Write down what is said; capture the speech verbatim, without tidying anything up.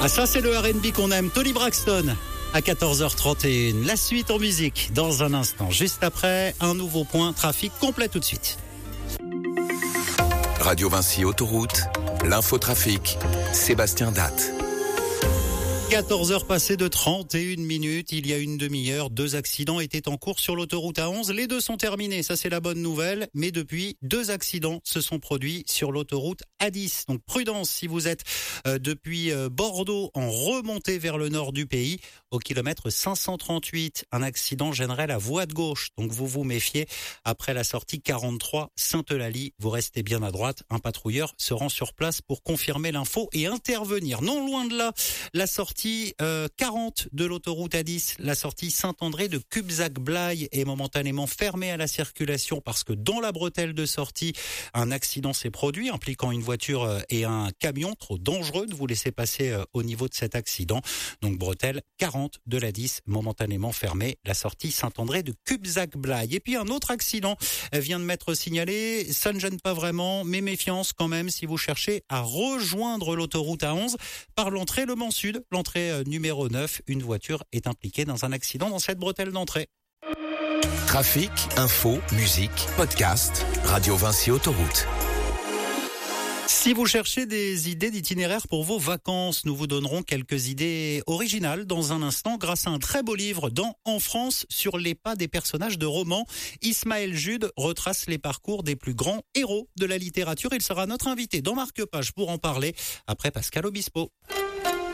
Ah ça c'est le R and B qu'on aime, Toni Braxton à quatorze heures trente et une. La suite en musique dans un instant. Juste après, un nouveau point trafic complet tout de suite. Radio Vinci Autoroute, l'infotrafic, Sébastien Datte. quatorze heures passées de trente et une minutes. Il y a une demi-heure, deux accidents étaient en cours sur l'autoroute A onze. Les deux sont terminés, ça c'est la bonne nouvelle. Mais depuis, deux accidents se sont produits sur l'autoroute A dix. Donc prudence si vous êtes euh, depuis euh, Bordeaux en remontée vers le nord du pays. Au kilomètre cinq cent trente-huit, un accident gênerait la voie de gauche. Donc vous vous méfiez. Après la sortie quarante-trois Sainte-Eulalie, vous restez bien à droite. Un patrouilleur se rend sur place pour confirmer l'info et intervenir. Non loin de là, la sortie Euh, quarante de l'autoroute A dix, la sortie Saint-André de Cubzac-Blaye est momentanément fermée à la circulation parce que dans la bretelle de sortie, un accident s'est produit impliquant une voiture et un camion trop dangereux de vous laisser passer au niveau de cet accident. Donc bretelle quarante de l'A dix momentanément fermée, la sortie Saint-André de Cubzac-Blaye. Et puis un autre accident vient de m'être signalé, ça ne gêne pas vraiment, mais méfiance quand même si vous cherchez à rejoindre l'autoroute A onze par l'entrée Le Mans Sud, l'entrée numéro neuf, une voiture est impliquée dans un accident dans cette bretelle d'entrée. Trafic, info, musique, podcast, Radio Vinci Autoroute. Si vous cherchez des idées d'itinéraire pour vos vacances, nous vous donnerons quelques idées originales dans un instant grâce à un très beau livre dans En France sur les pas des personnages de romans. Ismaël Jude retrace les parcours des plus grands héros de la littérature. Il sera notre invité dans Marque-Page pour en parler après Pascal Obispo.